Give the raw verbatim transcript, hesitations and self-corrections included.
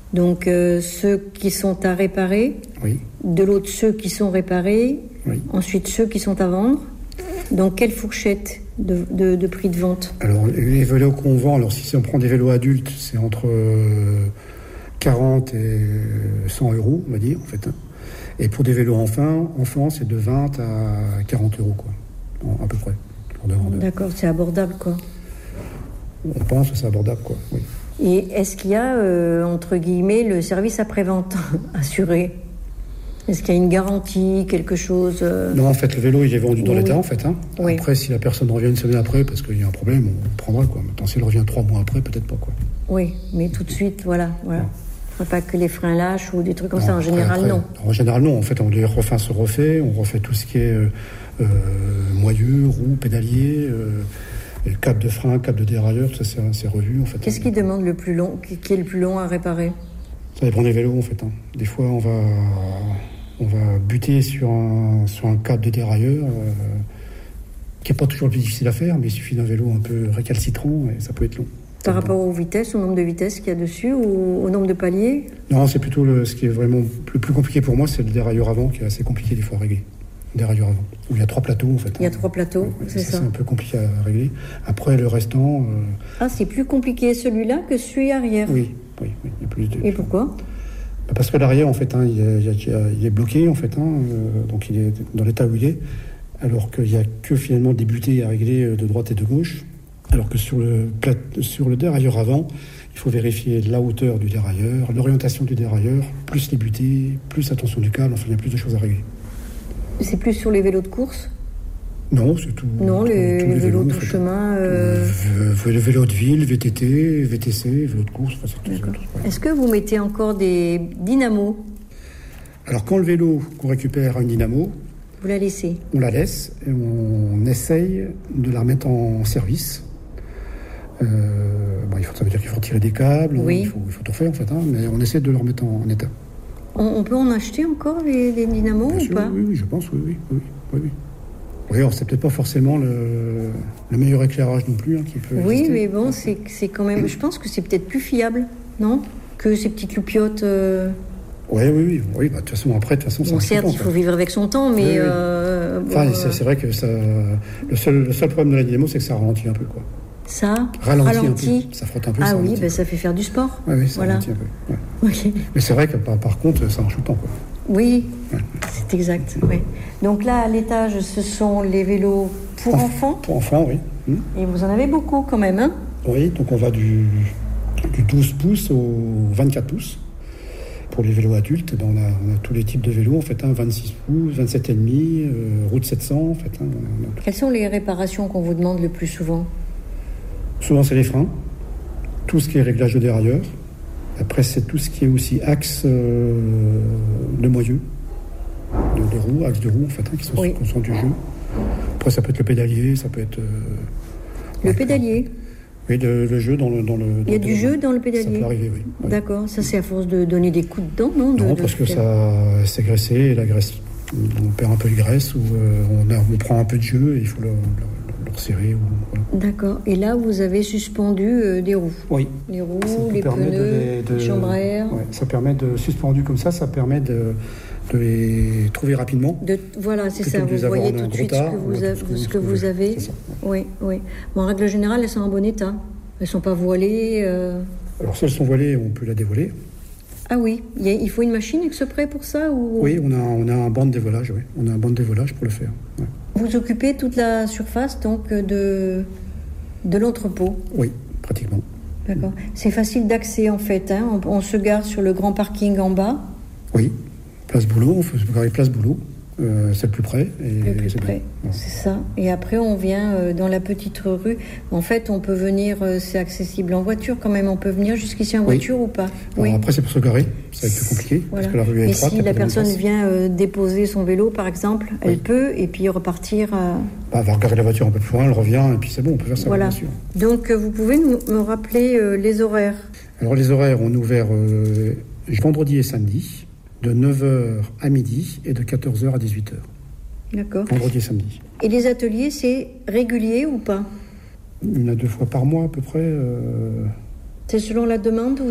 Donc euh, ceux qui sont à réparer, oui. De l'autre ceux qui sont réparés, oui. Ensuite ceux qui sont à vendre. Donc quelle fourchette de, de, de prix de vente? Alors les vélos qu'on vend, alors si on prend des vélos adultes, c'est entre euh, quarante et cent euros, on va dire, en fait. Et pour des vélos enfants, enfants c'est de vingt à quarante euros, quoi, à peu près. D'accord, c'est abordable, quoi. On pense que c'est abordable, quoi, oui. Et est-ce qu'il y a, euh, entre guillemets, le service après-vente assuré? Est-ce qu'il y a une garantie, quelque chose euh... Non, en fait, le vélo, il est vendu dans oui. l'état, en fait. Hein. Oui. Après, si la personne revient une semaine après, parce qu'il y a un problème, on le prendra, quoi. Maintenant, si elle revient trois mois après, peut-être pas, quoi. Oui, mais tout de suite, voilà. voilà. Ouais. Pas que les freins lâchent ou des trucs comme non, ça. En après, général, après, non. En général, non. En fait, on les refait, se refait. On refait tout ce qui est euh, euh, moyeu, roue, pédalier... Euh, Et le câble de frein, câble de dérailleur, tout ça c'est, c'est revu en fait. Qu'est-ce qui demande le plus long, qui est le plus long à réparer? Ça dépend des vélos en fait. Hein. Des fois on va, on va buter sur un, sur un câble de dérailleur euh, qui n'est pas toujours le plus difficile à faire, mais il suffit d'un vélo un peu récalcitrant et ça peut être long. Par rapport aux vitesses, au nombre de vitesses qu'il y a dessus ou au nombre de paliers? Non, c'est plutôt le, ce qui est vraiment le plus compliqué pour moi, c'est le dérailleur avant qui est assez compliqué des fois à régler. Dérailleur avant. Où il y a trois plateaux en fait. Il y a hein. trois plateaux, ouais, c'est ça. C'est un peu compliqué à régler. Après le restant. Euh... Ah, c'est plus compliqué celui-là que celui arrière. Oui, oui, oui. Il y a plus de... Et pourquoi? Parce que l'arrière en fait, hein, il, est, il est bloqué en fait, hein, euh, donc il est dans l'état où il est, alors qu'il n'y a que finalement des butées à régler de droite et de gauche, alors que sur le plat... sur le dérailleur avant, il faut vérifier la hauteur du dérailleur, l'orientation du dérailleur, plus les butées, plus la tension du câble, enfin il y a plus de choses à régler. C'est plus sur les vélos de course? Non, c'est tout. Non, tout, les, tous les les vélos vélos tout chemin. Euh... Le vélo de ville, V T T, V T C, vélo de course. Enfin, c'est tout, ouais. Est-ce que vous mettez encore des dynamos? Alors, quand le vélo qu'on récupère a une dynamo, vous la laissez? On la laisse et on essaye de la remettre en service. Euh, bon, il faut, ça veut dire qu'il faut retirer des câbles, oui. il, faut, il faut tout refaire en fait, hein, mais on essaie de le remettre en, en état. On, on peut en acheter encore les, les dynamos Bien ou sûr, pas? Oui, oui, je pense, oui, oui, oui, oui, oui. Oui, alors c'est peut-être pas forcément le, le meilleur éclairage non plus hein, qui peut Oui, exister. mais bon, c'est, c'est quand même... Je pense que c'est peut-être plus fiable, non? Que ces petites loupiottes... Euh... Oui, oui, oui. oui bah, de toute façon, après, de toute façon, bon, certes, il faut vivre avec son temps, mais... Oui, oui. Euh, enfin, bon, c'est, c'est vrai que ça... Le seul, le seul problème de la dynamo, c'est que ça ralentit un peu, quoi. Ça ralentit, ralentit. Un peu. Ça frotte un peu. Ah ça oui, ralentit. Ben, ça fait faire du sport. Oui, oui, ça voilà. ralentit un peu. Ouais. Okay. Mais c'est vrai que par, par contre, ça marche tout le temps, quoi. Oui, ouais. C'est exact. Oui. Donc là, à l'étage, ce sont les vélos pour Enf- enfants. Pour enfants, oui. Mmh. Et vous en avez beaucoup quand même, hein? Oui, donc on va du, du douze pouces au vingt-quatre pouces. Pour les vélos adultes, ben on, a, on a tous les types de vélos, en fait, hein, vingt-six pouces, vingt-sept virgule cinq, euh, route sept cents, en fait. Hein, Quelles sont les réparations qu'on vous demande le plus souvent? Souvent, c'est les freins, tout ce qui est réglage de dérailleur. Après, c'est tout ce qui est aussi axe euh, de moyeu, de, de roue, axe de roue, en fait, hein, qui sont, oui. qui sont du jeu. Après, ça peut être le pédalier, ça peut être... Euh, le pédalier Oui, le, le jeu dans le... Dans le dans Il y a le, du jeu dans le pédalier? Ça peut arriver, oui. oui. D'accord, ça c'est à force de donner des coups dedans, non? Non, de, parce de que faire... ça c'est graissé, et la graisse, on perd un peu de graisse, ou euh, on, a, on prend un peu de jeu, et il faut le, le, le resserrer. Ou, voilà. D'accord, et là vous avez suspendu euh, des roues? Oui. Les roues, les pneus, de les, de, les chambres à air? Ouais, ça permet de, suspendu comme ça, ça permet de... de les trouver rapidement. De, voilà, c'est ça, vous voyez tout de suite ce que vous, a, ce que vous avez. Ça, oui, oui. Bon, en règle générale, elles sont en bon état. Elles ne sont pas voilées. Euh... Alors, si elles sont voilées, on peut la dévoiler. Ah oui, il, y a, il faut une machine exprès pour ça ou... Oui, on a, on a un banc de dévoilage, oui. On a un banc de dévoilage pour le faire. Ouais. Vous occupez toute la surface donc de, de l'entrepôt? Oui, pratiquement. D'accord. C'est facile d'accès en fait. Hein. On, on se gare sur le grand parking en bas. Oui. Place Boulot, on faut se garer place Boulot, euh, c'est le plus près. Et le plus c'est près, ouais. C'est ça. Et après, on vient euh, dans la petite rue. En fait, on peut venir, euh, c'est accessible en voiture quand même. On peut venir jusqu'ici en oui. voiture ou pas? Oui. Alors après, c'est pour se garer, ça va être plus compliqué. Voilà. Parce que la rue est et étroite, si la personne vient euh, déposer son vélo, par exemple, elle oui. peut, et puis repartir... Euh... Bah, elle va regarer la voiture un peu plus loin, elle revient, et puis c'est bon, on peut faire ça, voilà. bien sûr. Donc, euh, vous pouvez nous, me rappeler euh, les horaires? Alors, les horaires, on est ouvert euh, vendredi et samedi, de neuf heures à midi et de quatorze heures à dix-huit heures. D'accord. Vendredi et samedi. Et les ateliers, c'est régulier ou pas? Une à deux fois par mois à peu près. Euh... C'est selon la demande ou